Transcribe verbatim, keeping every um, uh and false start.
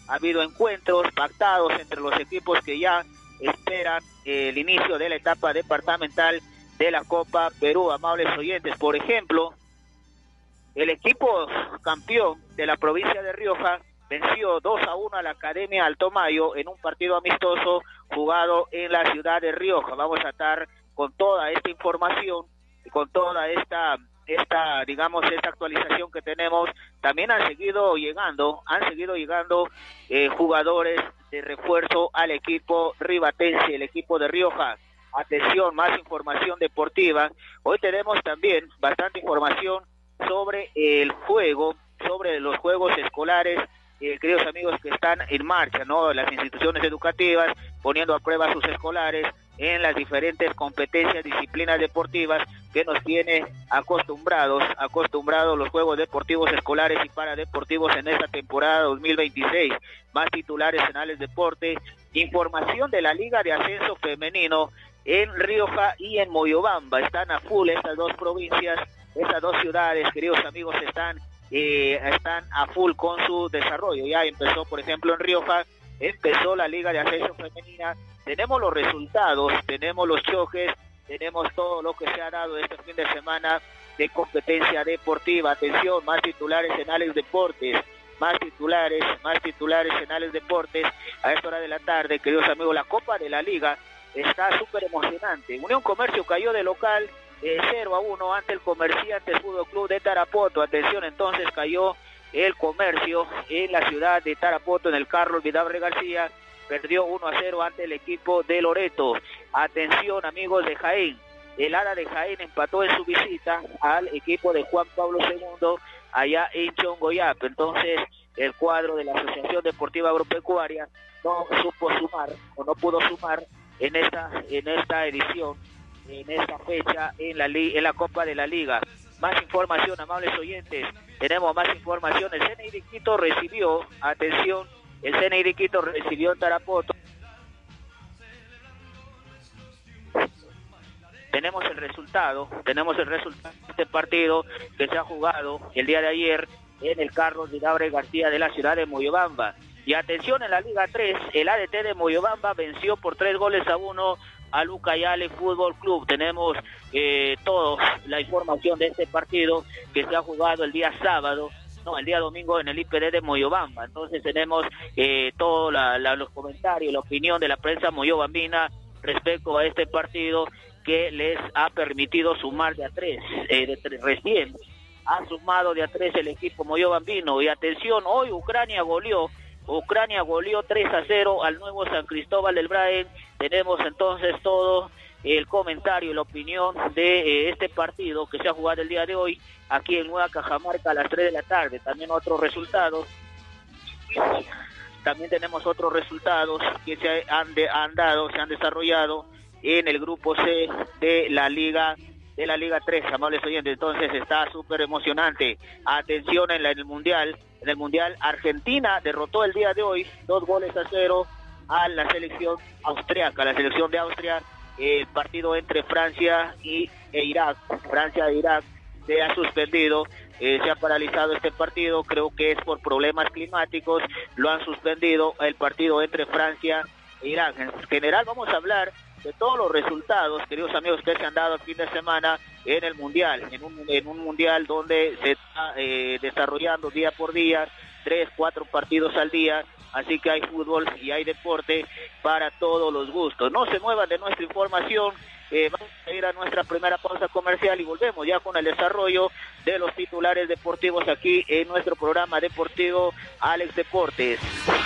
ha habido encuentros pactados entre los equipos que ya esperan eh, el inicio de la etapa departamental de la Copa Perú, amables oyentes. Por ejemplo, el equipo campeón de la provincia de Rioja venció dos a uno a la Academia Alto Mayo en un partido amistoso jugado en la ciudad de Rioja. Vamos a estar con toda esta información, con toda esta, esta digamos, esta actualización que tenemos. También han seguido llegando, han seguido llegando eh, jugadores de refuerzo al equipo ribatense, el equipo de Rioja. Atención, más información deportiva. Hoy tenemos también bastante información sobre el juego, sobre los juegos escolares, eh, queridos amigos, que están en marcha, ¿no? Las instituciones educativas poniendo a prueba a sus escolares en las diferentes competencias, disciplinas deportivas que nos tiene acostumbrados, acostumbrados los Juegos Deportivos Escolares y Paradeportivos en esta temporada dos mil veintiséis. Más titulares en Alex Deporte, información de la Liga de Ascenso Femenino en Rioja y en Moyobamba. Están a full estas dos provincias, estas dos ciudades, queridos amigos, están eh, están a full con su desarrollo. Ya empezó, por ejemplo, en Rioja, empezó la Liga de Ascenso Femenina. Tenemos los resultados, tenemos los choques, tenemos todo lo que se ha dado este fin de semana de competencia deportiva. Atención, más titulares en Alex Deportes, más titulares, más titulares en Alex Deportes a esta hora de la tarde, queridos amigos. La Copa de la Liga está súper emocionante. Unión Comercio cayó de local eh, cero a uno ante el Comerciantes Fútbol Club de Tarapoto. Atención, entonces cayó el Comercio en la ciudad de Tarapoto, en el Carlos Vidabre García. Perdió uno a cero ante el equipo de Loreto. Atención, amigos de Jaén, el Ara de Jaén empató en su visita al equipo de Juan Pablo segundo allá en Chongoyap. Entonces el cuadro de la Asociación Deportiva Agropecuaria no supo sumar o no pudo sumar en esta en esta edición, en esta fecha en la en la Copa de la Liga. Más información, amables oyentes, tenemos más información. El C N I de Quito recibió, atención, el C N I de Quito recibió Tarapoto. Tenemos el resultado, tenemos el resultado de este partido que se ha jugado el día de ayer en el Carlos Vidabre García de la ciudad de Moyobamba. Y atención, en la Liga tres, el A D T de Moyobamba venció por tres goles a uno al Ucayale Fútbol Club. Tenemos eh, toda la información de este partido que se ha jugado el día sábado, no, el día domingo en el I P D de Moyobamba. Entonces tenemos eh, todos la, la, los comentarios, la opinión de la prensa moyobambina respecto a este partido que les ha permitido sumar de a tres, eh, de tres recién ha sumado de a tres el equipo moyobambino. Y atención, hoy Ucrania goleó Ucrania goleó tres a cero al nuevo San Cristóbal del Braen. Tenemos entonces todo el comentario y la opinión de eh, este partido que se ha jugado el día de hoy aquí en Nueva Cajamarca a las tres de la tarde. También otros resultados, también tenemos otros resultados que se han, de, han dado, se han desarrollado en el grupo C de la Liga de la Liga tres, amables oyentes. Entonces está súper emocionante. Atención, en, la, en el Mundial, en el Mundial Argentina derrotó el día de hoy dos goles a cero a la selección austriaca, la selección de Austria. El partido entre Francia y e Irak, Francia e Irak se ha suspendido, eh, se ha paralizado este partido, creo que es por problemas climáticos, lo han suspendido el partido entre Francia e Irak. En general vamos a hablar de todos los resultados, queridos amigos, que se han dado el fin de semana en el Mundial, en un, en un Mundial donde se está eh, desarrollando día por día, tres, cuatro partidos al día, así que hay fútbol y hay deporte para todos los gustos. No se muevan de nuestra información, eh, vamos a ir a nuestra primera pausa comercial y volvemos ya con el desarrollo de los titulares deportivos aquí en nuestro programa deportivo Alex Deportes.